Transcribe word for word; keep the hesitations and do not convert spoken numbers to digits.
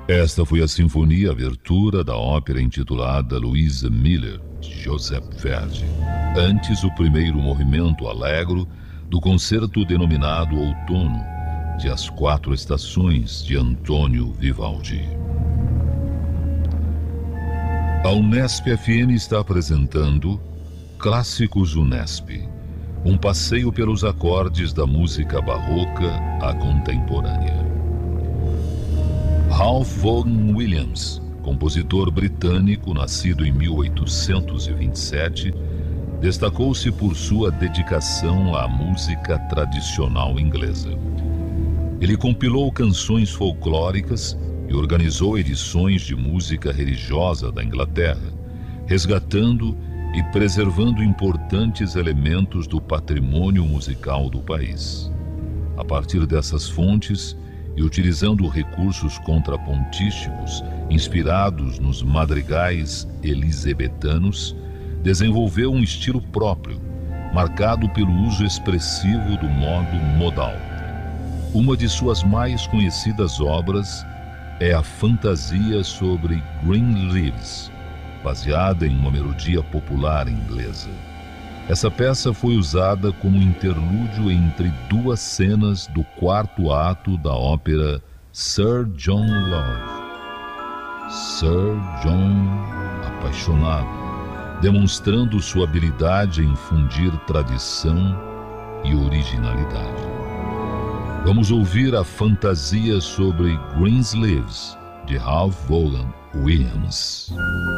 Esta foi a sinfonia abertura da ópera intitulada Louisa Miller, de Joseph Verdi. Antes, o primeiro movimento allegro do concerto denominado Outono, de As Quatro Estações, de Antônio Vivaldi. A Unesp F M está apresentando Clássicos Unesp, um passeio pelos acordes da música barroca à contemporânea. Ralph Vaughan Williams, compositor britânico nascido em mil oitocentos e vinte e sete, destacou-se por sua dedicação à música tradicional inglesa. Ele compilou canções folclóricas e organizou edições de música religiosa da Inglaterra, resgatando e preservando importantes elementos do patrimônio musical do país. A partir dessas fontes, e utilizando recursos contrapontísticos inspirados nos madrigais elisabetanos, desenvolveu um estilo próprio, marcado pelo uso expressivo do modo modal. Uma de suas mais conhecidas obras é a Fantasia sobre Greenleaves, baseada em uma melodia popular inglesa. Essa peça foi usada como interlúdio entre duas cenas do quarto ato da ópera Sir John Love. Sir John apaixonado, demonstrando sua habilidade em fundir tradição e originalidade. Vamos ouvir a Fantasia sobre Greensleeves, de Ralph Vaughan Williams.